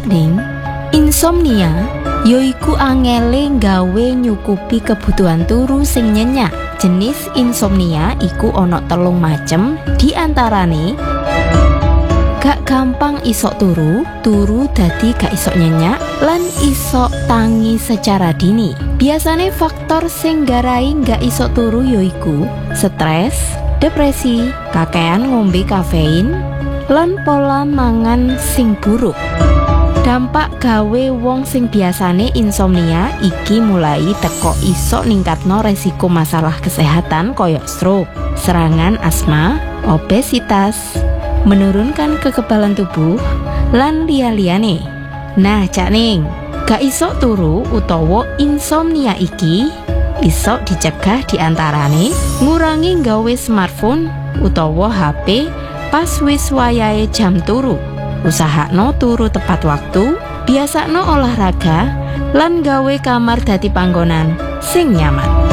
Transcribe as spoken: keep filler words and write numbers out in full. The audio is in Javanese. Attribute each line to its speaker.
Speaker 1: Ning, insomnia yoiku angele nggawe nyukupi kebutuhan turu sing nyenyak. Jenis insomnia iku ana telung macem, diantarane gak gampang isok turu, turu dadi gak isok nyenyak, lan isok tangi secara dini. Biasane faktor sing nggarai gak isok turu yoiku stres, depresi, kakean ngombe kafein, lan pola mangan sing buruk. Dampak gawe wong sing biasane insomnia iki mulai teko isok ningkatno resiko masalah kesehatan koyok stroke, serangan asma, obesitas, menurunkan kekebalan tubuh, lan liya-liyane. Nah, Cak Ning, gak isok turu utawa insomnia iki isok dicegah diantarane ngurangi nggawe smartphone utawa H P pas wis wayahe jam turu. Usahakno turu tepat waktu, biasakno olahraga, lan gawe kamar dadi panggonan sing nyaman.